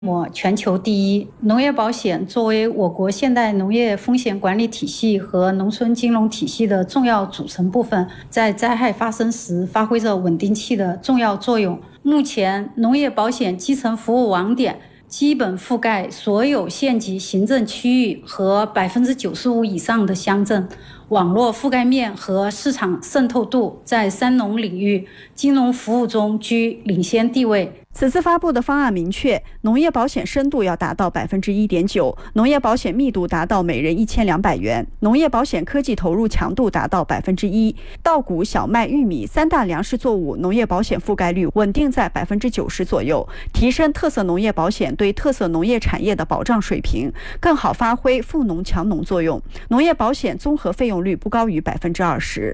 全球第一。农业保险作为我国现代农业风险管理体系和农村金融体系的重要组成部分，在灾害发生时发挥着稳定器的重要作用。目前，农业保险基层服务网点基本覆盖所有县级行政区域和95%以上的乡镇，网络覆盖面和市场渗透度在三农领域金融服务中居领先地位。 此次发布的方案明确，农业保险深度要达到 1.9%， 农业保险密度达到每人1200元，农业保险科技投入强度达到 1%， 稻谷、小麦、玉米三大粮食作物农业保险覆盖率稳定在 90% 左右，提升特色农业保险对特色农业产业的保障水平，更好发挥富农强农作用。农业保险综合费用率不高于 20%。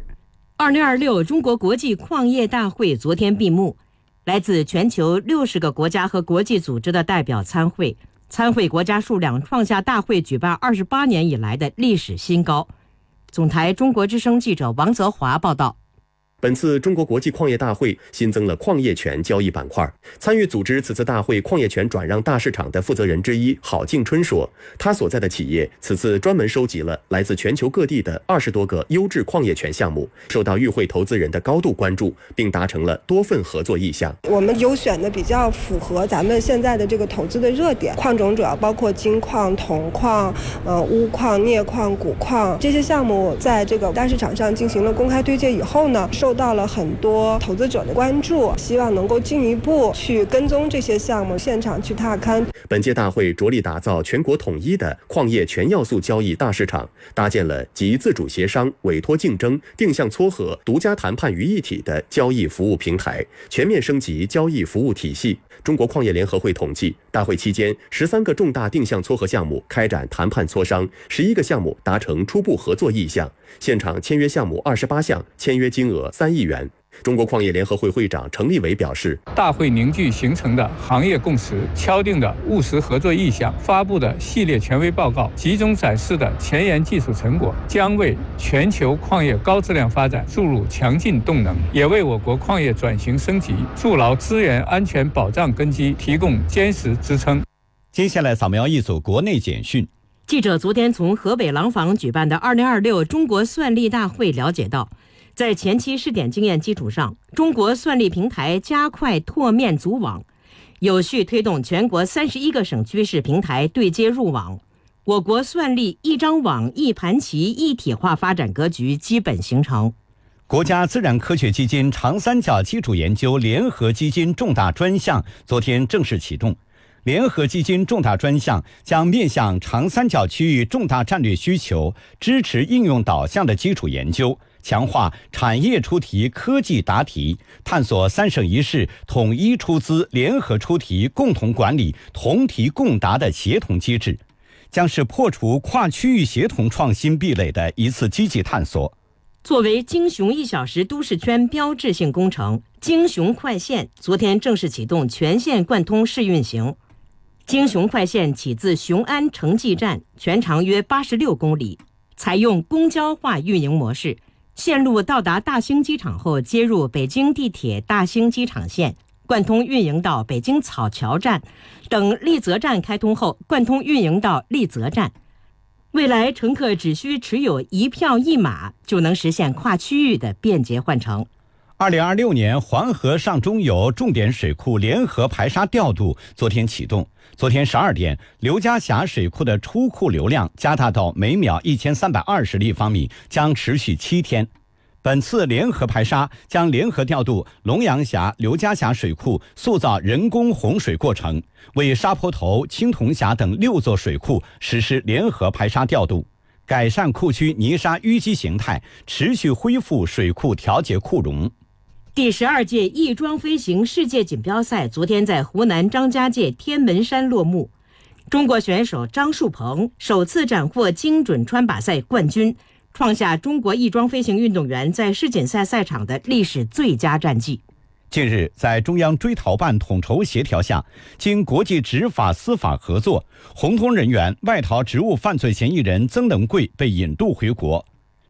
2026中国国际矿业大会昨天闭幕，来自全球60个国家和国际组织的代表参会，参会国家数量创下大会举办28年以来的历史新高。总台中国之声记者王泽华报道。 本次中国国际矿业大会新增了矿业权交易板块。参与组织此次大会矿业权转让大市场的负责人之一郝敬春说，他所在的企业此次专门收集了来自全球各地的20多个优质矿业权项目，受到与会投资人的高度关注，并达成了多份合作意向。 我们优选的比较符合咱们现在的这个投资的热点，矿种主要包括金矿、铜矿、钨矿、镍矿、钴矿，这些项目在这个大市场上进行了公开推介以后呢，受到了很多投资者的关注，希望能够进一步去跟踪这些项目，现场去踏勘。 本届大会着力打造全国统一的矿业全要素交易大市场，搭建了集自主协商、委托竞争、定向撮合、独家谈判于一体的交易服务平台，全面升级交易服务体系。中国矿业联合会统计，大会期间13个重大定向撮合项目开展谈判磋商，11个项目达成初步合作意向，现场签约项目28项，签约金额3亿元。中国矿业联合会会长程立伟表示， 大会凝聚形成的行业共识，敲定的务实合作意向，发布的系列权威报告，集中展示的前沿技术成果，将为全球矿业高质量发展注入强劲动能，也为我国矿业转型升级筑牢资源安全保障根基提供坚实支撑。 接下来扫描一组国内简讯。 记者昨天从河北廊坊举办的2026中国算力大会了解到，在前期试点经验基础上，中国算力平台加快拓面组网，有序推动全国31个省区市平台对接入网，我国算力一张网一盘棋一体化发展格局基本形成。 国家自然科学基金长三角基础研究联合基金重大专项昨天正式启动。联合基金重大专项将面向长三角区域重大战略需求，支持应用导向的基础研究，强化产业出题、科技答题，探索3省1市统一出资、联合出题、共同管理、同题共答的协同机制，将是破除跨区域协同创新壁垒的一次积极探索。 作为京雄1小时都市圈标志性工程，京雄快线昨天正式启动全线贯通试运行。京雄快线起自雄安城际站，全长约86公里，采用公交化运营模式。线路到达大兴机场后，接入北京地铁大兴机场线，贯通运营到北京草桥站，等丽泽站开通后，贯通运营到丽泽站。未来乘客只需持有一票一码，就能实现跨区域的便捷换乘。 2026年黄河上中游重点水库联合排沙调度昨天启动。昨天12点，刘家峡水库的出库流量加大到每秒1320立方米，将持续7天。本次联合排沙将联合调度龙阳峡、刘家峡水库，塑造人工洪水过程，为沙坡头、青铜峡等6座水库实施联合排沙调度，改善库区泥沙淤积形态，持续恢复水库调节库容。 第12届翼装飞行世界锦标赛昨天在湖南张家界天门山落幕，中国选手张树鹏首次斩获精准穿靶赛冠军，创下中国翼装飞行运动员在世锦赛赛场的历史最佳战绩。 近日，在中央追逃办统筹协调下，经国际执法司法合作，红通人员外逃职务犯罪嫌疑人曾能贵被引渡回国。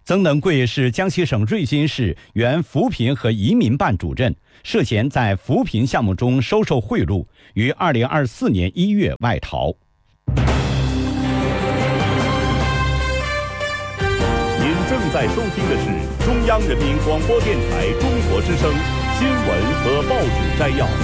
曾能贵是江西省瑞金市原扶贫和移民办主任，涉嫌在扶贫项目中收受贿赂，于2024年1月外逃。 您正在收听的是中央人民广播电台中国之声新闻和报纸摘要。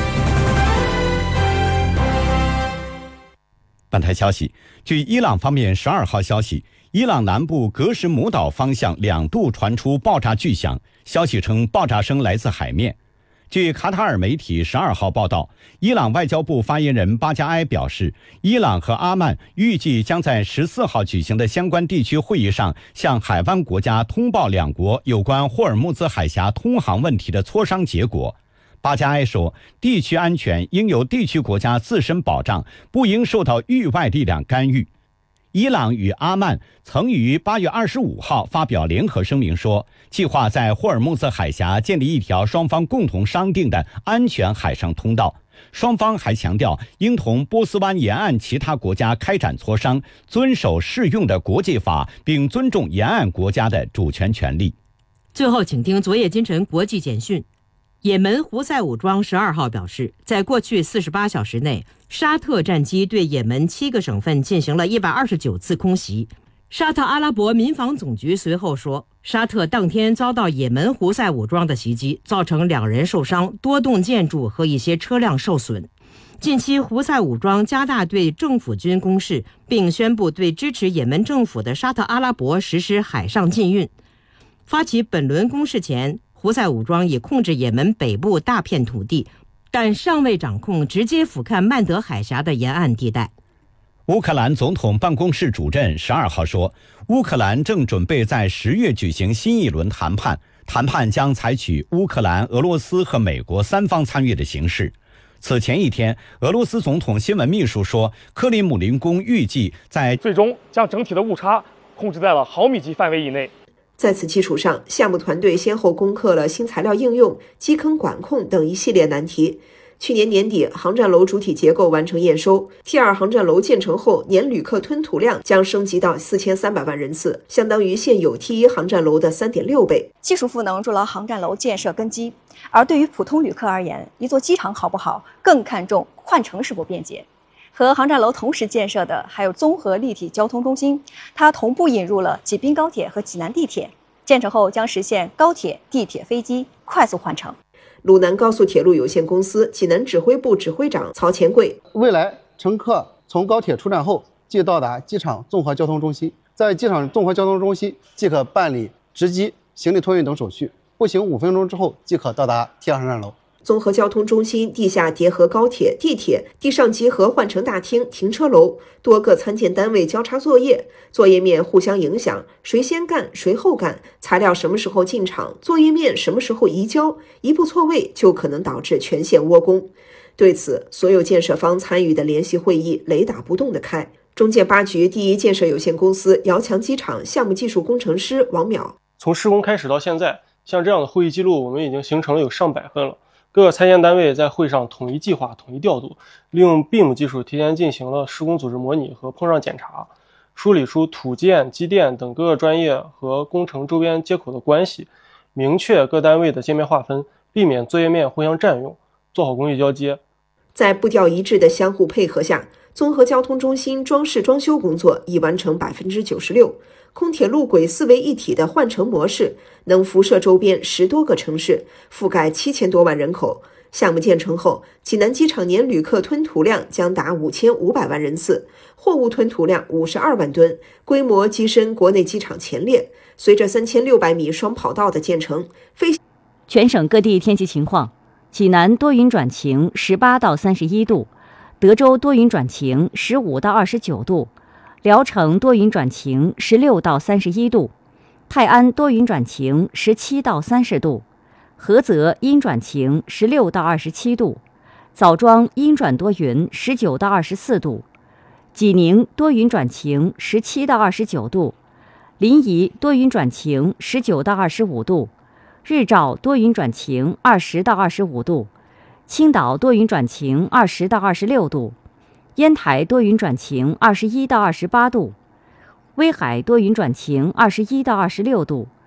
本台消息，据伊朗方面12号消息，伊朗南部格什姆岛方向2度传出爆炸巨响，消息称爆炸声来自海面。据卡塔尔媒体12号报道，伊朗外交部发言人巴加埃表示，伊朗和阿曼预计将在14号举行的相关地区会议上，向海湾国家通报两国有关霍尔木兹海峡通航问题的磋商结果。巴加埃说，地区安全应由地区国家自身保障，不应受到域外力量干预。伊朗与阿曼曾于8月25号发表联合声明说，计划在霍尔木兹海峡建立一条双方共同商定的安全海上通道。双方还强调，应同波斯湾沿岸其他国家开展磋商，遵守适用的国际法，并尊重沿岸国家的主权权利。 最后，请听昨夜今晨国际简讯。也门胡塞武装12号表示，在过去48小时内，沙特战机对也门7个省份进行了129次空袭。沙特阿拉伯民防总局随后说，沙特当天遭到也门胡塞武装的袭击，造成2人受伤，多栋建筑和一些车辆受损。近期胡塞武装加大对政府军攻势，并宣布对支持也门政府的沙特阿拉伯实施海上禁运。发起本轮攻势前，胡塞武装已控制也门北部大片土地，但尚未掌控直接俯瞰曼德海峡的沿岸地带。 乌克兰总统办公室主任12号说，乌克兰正准备在10月举行新一轮谈判，谈判将采取乌克兰、俄罗斯和美国3方参与的形式。此前一天，俄罗斯总统新闻秘书说，克里姆林宫预计在最终将整体的误差控制在了毫米级范围以内。 在此基础上，项目团队先后攻克了新材料应用、基坑管控等一系列难题。去年年底，航站楼主体结构完成验收 ，T2 航站楼建成后，年旅客吞吐量将升级到4300万人次，相当于现有 T1 航站楼的3.6倍。 技术赋能筑牢航站楼建设根基，而对于普通旅客而言，一座机场好不好，更看重换乘是否便捷。和航站楼同时建设的还有综合立体交通中心，它同步引入了济滨高铁和济南地铁，建成后将实现高铁、地铁、飞机快速换乘。 鲁南高速铁路有限公司济南指挥部指挥长曹前贵， 未来乘客从高铁出站后即到达机场综合交通中心，在机场综合交通中心即可办理值机、行李托运等手续，步行5分钟之后即可到达T2航站楼。 综合交通中心地下叠合高铁、地铁，地上集合换乘大厅、停车楼，多个参建单位交叉作业，作业面互相影响，谁先干谁后干，材料什么时候进场，作业面什么时候移交，一步错位就可能导致全线窝工。对此，所有建设方参与的联席会议雷打不动地开。中建八局第一建设有限公司遥墙机场项目技术工程师王淼， 从施工开始到现在，像这样的会议记录我们已经形成了有上百份了。各个参建单位在会上统一计划、统一调度，利用 BIM 技术提前进行了施工组织模拟和碰撞检查，梳理出土建、机电等各个专业和工程周边接口的关系，明确各单位的界面划分，避免作业面互相占用，做好工艺交接。 在步调一致的相互配合下，综合交通中心装饰装修工作已完成96%。空铁路轨4为一体的换乘模式能辐射周边10多个城市，覆盖7000多万人口。项目建成后，济南机场年旅客吞吐量将达5500万人次，货物吞吐量52万吨，规模跻身国内机场前列。随着3600米双跑道的建成， 全省各地天气情况：济南多云转晴，18到31度；德州多云转晴，15到29度；聊城多云转晴，16到31度；泰安多云转晴，17到30度；菏泽阴转晴，16到27度；枣庄阴转多云，19到24度；济宁多云转晴，17到29度；临沂多云转晴，19到25度；日照多云转晴，20到25度；青岛多云转晴，20到26度；烟台多云转晴，21到28度；威海多云转晴，21到26度；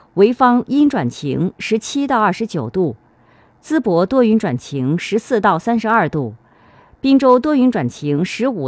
潍坊阴转晴17到29度，淄博多云转晴14到32度，滨州多云转晴15